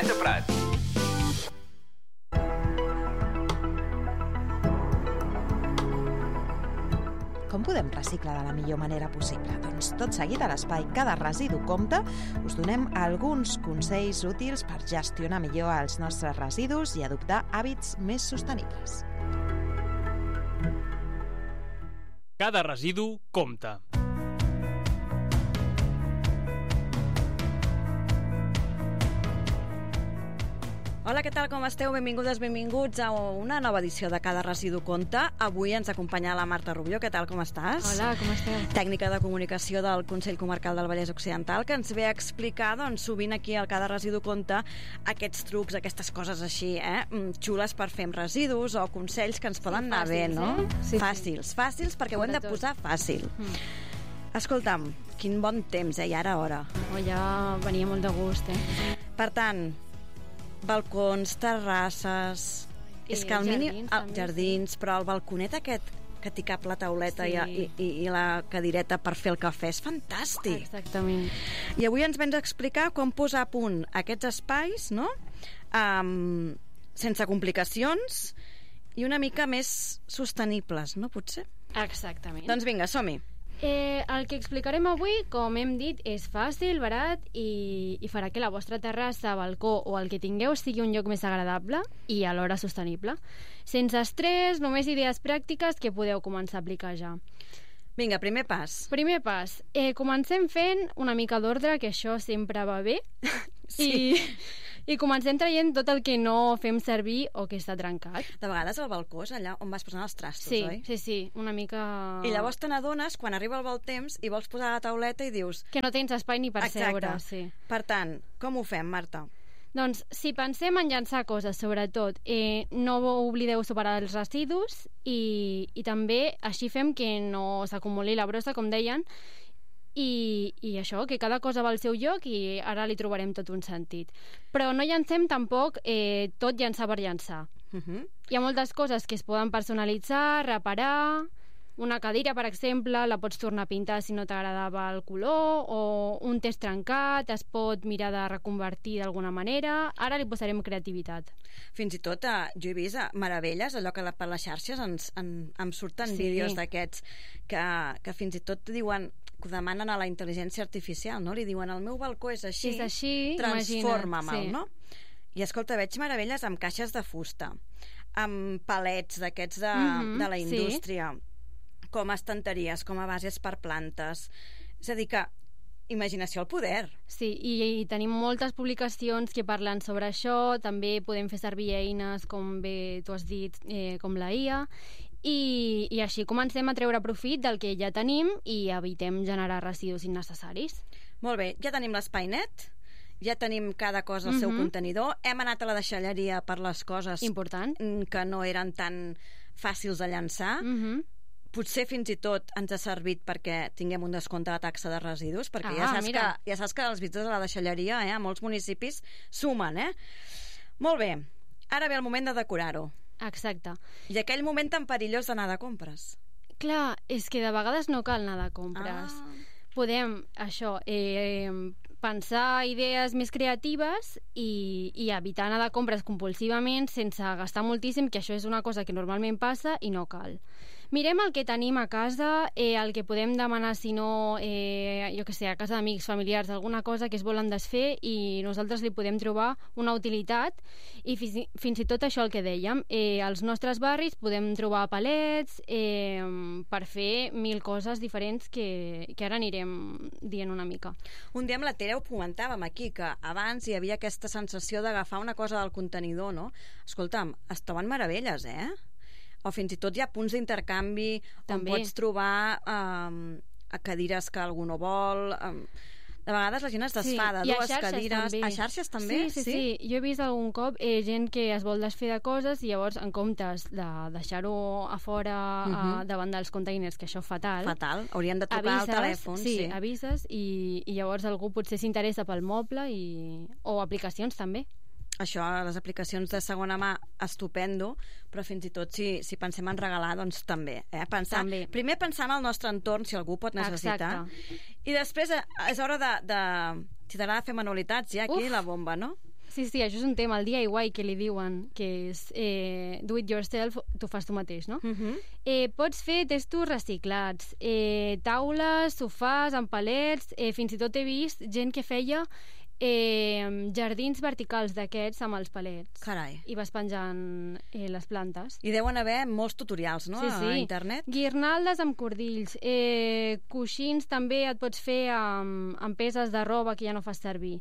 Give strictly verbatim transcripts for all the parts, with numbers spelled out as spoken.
de Prat. Com podem reciclar de la millor manera possible? Doncs tot seguit a l'espai Cada residu compta us donem alguns consells útils per gestionar millor els nostres residus i adoptar hàbits més sostenibles. Cada residu compta. Hola, què tal, com esteu? Benvingudes, benvinguts a una nova edició de Cada residu compta. Avui ens acompanya la Marta Rubió. Què tal, com estàs? Hola, com esteu? Tècnica de comunicació del Consell Comarcal del Vallès Occidental, que ens ve a explicar, doncs, sovint aquí al Cada residu compta aquests trucs, aquestes coses així, eh? xules per fer amb residus o consells que ens poden sí, anar fàcils, bé, no? Eh? Sí, fàcils, fàcils, perquè ho hem de posar fàcil. Mm. Escolta'm, quin bon temps, eh? I ara hora. Oh, ja venia molt de gust, eh? Per tant, balcons, terrasses... I és que al mínim... jardins, el, també, jardins, sí. però el balconet aquest que t'hi cap la tauleta Sí. i, i, i la cadireta per fer el cafè és fantàstic. Exactament. I avui ens vens a explicar com posar a punt aquests espais, no? Um, sense complicacions i una mica més sostenibles, no? Potser? Exactament. Doncs vinga, som-hi. Eh, el que explicarem avui, com hem dit, és fàcil, barat i, i farà que la vostra terrassa, balcó o el que tingueu sigui un lloc més agradable i alhora sostenible. Sense estrès, només idees pràctiques que podeu començar a aplicar ja. Vinga, primer pas. Primer pas. Eh, comencem fent una mica d'ordre, que això sempre va bé. Sí. I, I comencem traient tot el que no fem servir o que està trencat. De vegades el balcó és allà on vas posant els trastos, Sí, oi? sí, sí, una mica... I llavors te n'adones quan arriba el bon temps i vols posar la tauleta i dius... Que no tens espai ni per Exacte. seure, sí. Per tant, com ho fem, Marta? Doncs, si pensem en llançar coses, sobretot, eh, no oblideu separar els residus i, i també així fem que no s'acumuli la brossa, com deien, i, i això, que cada cosa va al seu lloc i ara li trobarem tot un sentit. Però no llancem tampoc eh, tot llançar per llançar. Uh -huh. Hi ha moltes coses que es poden personalitzar, reparar... Una cadira, per exemple, la pots tornar a pintar si no t'agradava el color, o un test trencat es pot mirar de reconvertir d'alguna manera. Ara li posarem creativitat. Fins i tot, eh, jo he vist eh, meravelles, allò que la, per les xarxes ens, en, em surten Sí. vídeos d'aquests que, que fins i tot diuen que demanen a la intel·ligència artificial, no? Li diuen, el meu balcó és així, És així, transforma-me'l, sí. no? I escolta, veig meravelles amb caixes de fusta, amb palets d'aquests de, Mhm, de la sí. indústria, com a estanteries, com a bases per plantes. És a dir que imaginació al poder. Sí, i, i tenim moltes publicacions que parlen sobre això. També podem fer servir eines, com bé tu has dit, eh, com la I A, i, i així comencem a treure profit del que ja tenim i evitem generar residus innecessaris. Molt bé, ja tenim l'espai net, ja tenim cada cosa al seu Mhm. contenidor, hem anat a la deixalleria per les coses Important. que no eren tan fàcils de llançar. Mhm. Potser fins i tot ens ha servit perquè tinguem un descompte de taxa de residus, perquè Ah, ja, saps mira. que, ja saps que els visitors de la deixalleria eh, a molts municipis sumen, eh? Molt bé, ara ve el moment de decorar-ho. Exacte. I aquell moment tan perillós d'anar de compres. Clar, és que de vegades no cal anar de compres. Ah. Podem, això, eh, pensar idees més creatives i, i evitar anar de compres compulsivament sense gastar moltíssim, que això és una cosa que normalment passa i no cal. Mirem el que tenim a casa, eh, el que podem demanar, si no, eh, jo que sé, a casa d'amics, familiars, alguna cosa que es volen desfer i nosaltres li podem trobar una utilitat. I fins, fins i tot això el que dèiem, eh, als nostres barris podem trobar palets eh, per fer mil coses diferents que, que ara anirem dient una mica. Un dia amb la Tere ho comentàvem aquí, que abans hi havia aquesta sensació d'agafar una cosa del contenidor, no? Escolta'm, es troben meravelles, eh? O fins i tot hi ha punts d'intercanvi També. on pots trobar um, cadires que algú no vol... Um, de vegades la gent es desfa de i a dues xarxes cadires. també. A xarxes també? Sí, sí, sí, sí. Jo he vist algun cop eh, gent que es vol desfer de coses i llavors, en comptes de deixar-ho a fora uh -huh. uh, davant dels containers, que això és fatal. Fatal. Haurien de tocar avises, el telèfon. Sí, sí. avises i, i llavors algú potser s'interessa pel moble i... o aplicacions també. Això, les aplicacions de segona mà, estupendo, però fins i tot si, si pensem en regalar, doncs també. Eh? Pensar, També. Primer pensar en el nostre entorn, si algú pot necessitar. Exacte. I després eh, és hora de... de si t'agrada fer manualitats, ja aquí Uf. la bomba, no? Sí, sí, això és un tema, el D I Y que li diuen, que és eh, do it yourself, tu fas tu mateix, no? Uh-huh. eh, pots fer testos reciclats, eh, taules, sofàs, amb palets, eh, fins i tot he vist gent que feia eh, jardins verticals d'aquests amb els palets. Carai. I vas penjant eh, les plantes. I deuen haver molts tutorials, no?, Sí, sí. a internet. Guirnaldes amb cordills, eh, coixins també et pots fer amb, amb peces de roba que ja no fas servir.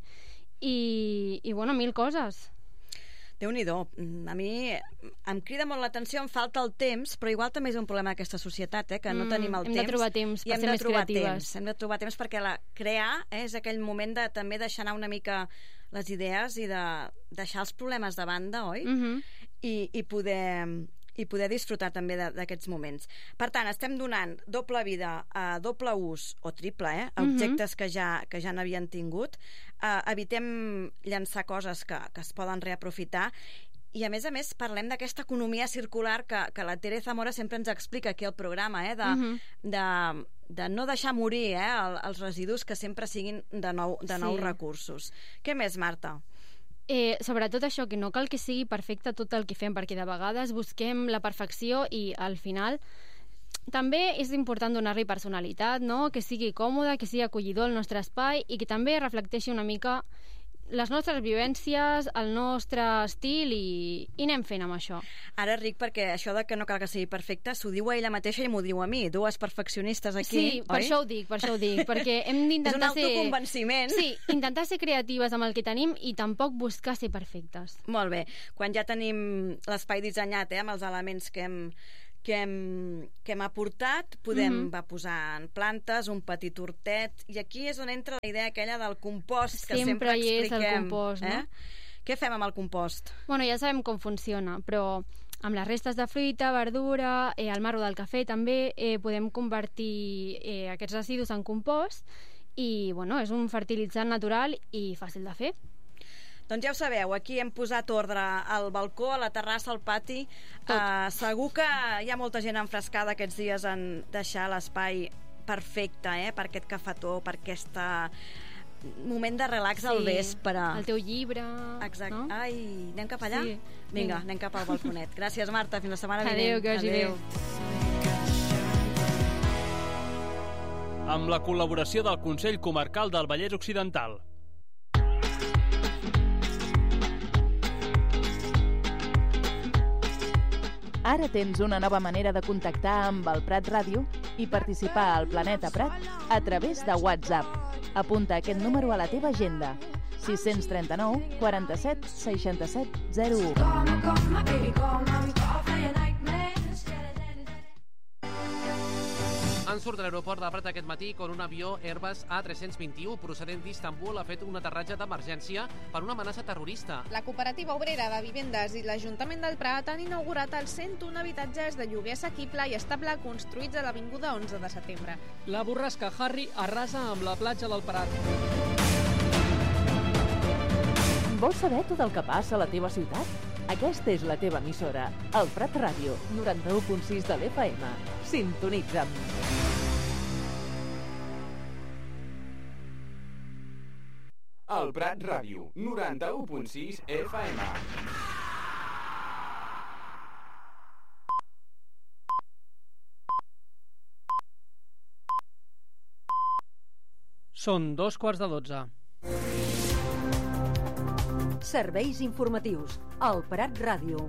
I, i bueno, mil coses. Déu-n'hi-do. A mi em crida molt l'atenció, em falta el temps, però igual també és un problema d'aquesta societat, eh, que no Mm, tenim el hem temps. de trobar temps i per hem ser de més trobar creatives. Temps. Hem de trobar temps perquè la, crear eh, és aquell moment de també deixar anar una mica les idees i de deixar els problemes de banda, oi? Mhm. I, i poder i poder disfrutar també de- d'aquests moments. Per tant, estem donant doble vida a doble ús, o triple, eh, a Mhm. objectes que ja, que ja n'havien tingut. Uh, evitem llançar coses que, que es poden reaprofitar i, a més a més, parlem d'aquesta economia circular que, que la Tere Zamora sempre ens explica aquí al programa, eh, de, Mhm. de, de no deixar morir eh, el, els residus, que sempre siguin de, nou, de nous Sí. recursos. Què més, Marta? Eh, sobretot això, que no cal que sigui perfecte tot el que fem, perquè de vegades busquem la perfecció i al final també és important donar-li personalitat, no? Que sigui còmode, que sigui acollidor el nostre espai i que també reflecteixi una mica les nostres vivències, el nostre estil i, i anem fent amb això. Ara ric perquè això de que no cal que sigui perfecte s'ho diu a ella mateixa i m'ho diu a mi, dues perfeccionistes aquí, Sí, per oi? això ho dic, per això ho dic, perquè hem És un d'intentar ser... autoconvenciment. Sí, intentar ser creatives amb el que tenim i tampoc buscar ser perfectes. Molt bé, quan ja tenim l'espai dissenyat eh, amb els elements que hem, que hem, que hem aportat, podem Mhm. va posar en plantes, un petit hortet, i aquí és on entra la idea aquella del compost que sempre, Sempre hi és el expliquem. compost, no? Eh? Què fem amb el compost? Bueno, ja sabem com funciona, però amb les restes de fruita, verdura, eh, el marro del cafè també eh, podem convertir eh, aquests residus en compost i, bueno, és un fertilitzant natural i fàcil de fer. Doncs ja ho sabeu, aquí hem posat ordre al balcó, a la terrassa, al pati. Uh, segur que hi ha molta gent enfrescada aquests dies en deixar l'espai perfecte eh, per aquest cafetó, per aquest moment de relax al vespre. El teu llibre... Exacte. No? Ai, anem cap allà? Sí. Vinga, Vinga. anem cap al balconet. Gràcies, Marta. Fins la setmana vinent. Adéu, que vagi bé. Amb la col·laboració del Consell Comarcal del Vallès Occidental. Ara tens una nova manera de contactar amb el Prat Ràdio i participar al Planeta Prat a través de WhatsApp. Apunta aquest número a la teva agenda. sis tres nou, quaranta-set, seixanta-set, zero u. Han surt de l'aeroport de Prat aquest matí quan un avió Airbus A tres cents vint-i-u procedent d'Istanbul ha fet un aterratge d'emergència per una amenaça terrorista. La Cooperativa Obrera de Vivendes i l'Ajuntament del Prat han inaugurat els cent un habitatges de lloguer assequible i estable construïts a l'Avinguda onze de setembre. La borrasca Harry arrasa amb la platja del Prat. Vols saber tot el que passa a la teva ciutat? Aquesta és la teva emissora, el Prat Ràdio, noranta-u punt sis de l'F M. Sintonitza'm. El Prat Ràdio, noranta-u punt sis F M. Són dos quarts de dotze. Serveis informatius. El Prat Ràdio.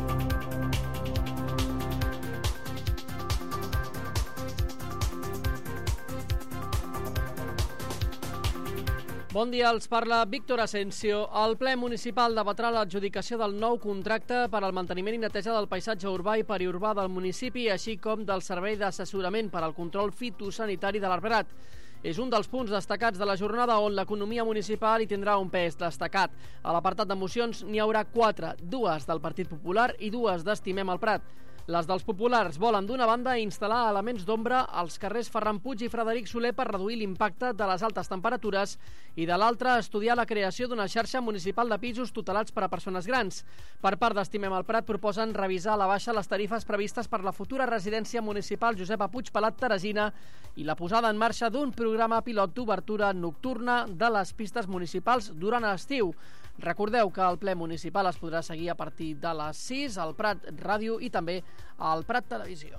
Bon dia, els parla Víctor Asensio. El ple municipal debatrà l'adjudicació del nou contracte per al manteniment i neteja del paisatge urbà i periurbà del municipi, així com del servei d'assessorament per al control fitosanitari de l'arbrat. És un dels punts destacats de la jornada on l'economia municipal hi tindrà un pes destacat. A l'apartat de mocions n'hi haurà quatre, dues del Partit Popular i dues d'Estimem el Prat. Les dels populars volen, d'una banda, instal·lar elements d'ombra als carrers Ferran Puig i Frederic Soler per reduir l'impacte de les altes temperatures i, de l'altra, estudiar la creació d'una xarxa municipal de pisos tutelats per a persones grans. Per part d'Estimem el Prat, proposen revisar a la baixa les tarifes previstes per la futura residència municipal Josepa Puig Pelat Teresina i la posada en marxa d'un programa pilot d'obertura nocturna de les pistes municipals durant l'estiu. Recordeu que el ple municipal es podrà seguir a partir de les sis al Prat Ràdio i també al Prat Televisió.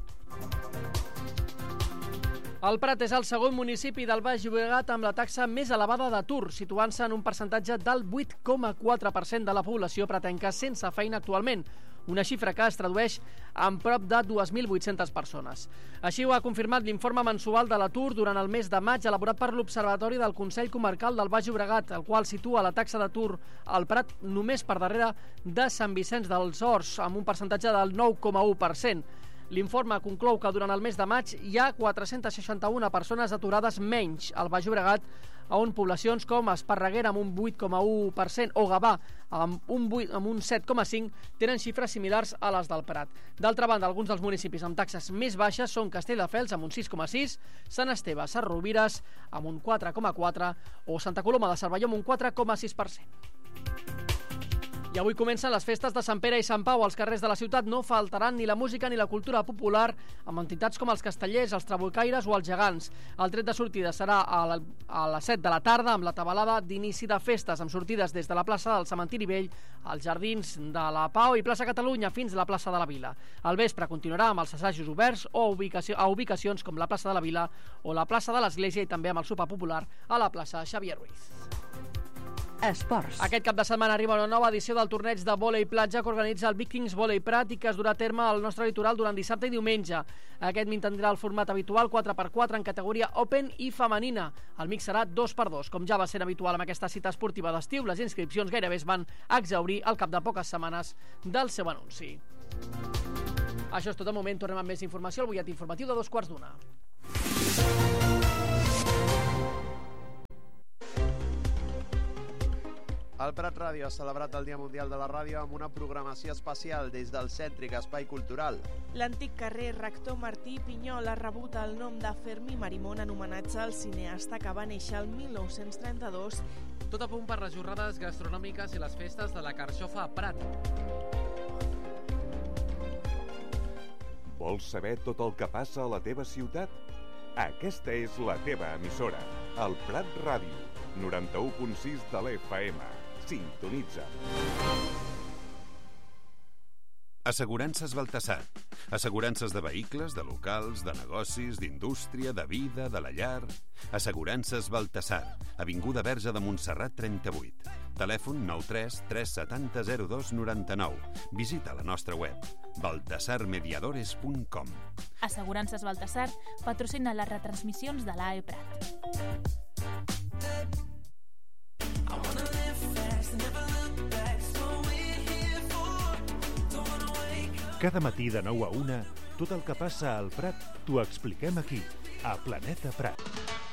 El Prat és el segon municipi del Baix Llobregat amb la taxa més elevada d'atur, situant-se en un percentatge del vuit coma quatre per cent de la població pratenca sense feina actualment, una xifra que es tradueix en prop de dos mil vuit-centes persones. Així ho ha confirmat l'informe mensual de l'atur durant el mes de maig elaborat per l'Observatori del Consell Comarcal del Baix Llobregat, el qual situa la taxa d'atur al Prat només per darrere de Sant Vicenç dels Horts, amb un percentatge del nou coma u per cent. L'informe conclou que durant el mes de maig hi ha quatre-centes seixanta-una persones aturades menys al Baix Llobregat, on poblacions com Esparreguera amb un vuit coma u per cent o Gavà amb un, vuit, amb un set coma cinc tenen xifres similars a les del Prat. D'altra banda, alguns dels municipis amb taxes més baixes són Castelldefels amb un sis coma sis, Sant Esteve, Sesrovires amb un quatre coma quatre o Santa Coloma de Cervelló amb un quatre coma sis per cent. I avui comencen les festes de Sant Pere i Sant Pau. Als carrers de la ciutat no faltaran ni la música ni la cultura popular, amb entitats com els Castellers, els Trabucaires o els Gegants. El tret de sortida serà a, la, a les set de la tarda amb la tabalada d'inici de festes, amb sortides des de la plaça del Cementiri Vell, als Jardins de la Pau i plaça Catalunya fins a la plaça de la Vila. Al vespre continuarà amb els assajos oberts o ubicació, a ubicacions com la plaça de la Vila o la plaça de l'Església i també amb el sopar popular a la plaça Xavier Ruiz. Esports. Aquest cap de setmana arriba una nova edició del torneig de vòlei platja que organitza el Vikings Vòlei Prat i que es durà a terme al nostre litoral durant dissabte i diumenge. Aquest mantindrà el format habitual quatre per quatre en categoria Open i femenina. El mix serà dos per dos. Com ja va ser habitual amb aquesta cita esportiva d'estiu, les inscripcions gairebé es van exhaurir al cap de poques setmanes del seu anunci. Això és tot de moment. Tornem amb més informació al butlletí informatiu de dos quarts d'una. El Prat Ràdio ha celebrat el Dia Mundial de la Ràdio amb una programació especial des del cèntric Espai Cultural. L'antic carrer Rector Martí Pinyol ha rebut el nom de Fermí Marimón en homenatge al cineasta que va néixer el mil nou-cents trenta-dos. Tot a punt per les jornades gastronòmiques i les festes de la Carxofa a Prat. Vols saber tot el que passa a la teva ciutat? Aquesta és la teva emissora, el Prat Ràdio, noranta-u punt sis de l'F M. Sintonitza. Assegurances Baltasar. Assegurances de vehicles, de locals, de negocis, d'indústria, de vida, de la llar. Assegurances Baltasar. Avinguda Verge de Montserrat trenta-vuit. Telèfon nou tres tres setanta zero dos noranta-nou. Visita la nostra web baltasar mediadores punt com. Assegurances Baltasar patrocina les retransmissions de l'A E Prat. Cada matí de nou a una, tot el que passa al Prat t'ho expliquem aquí, a Planeta Prat.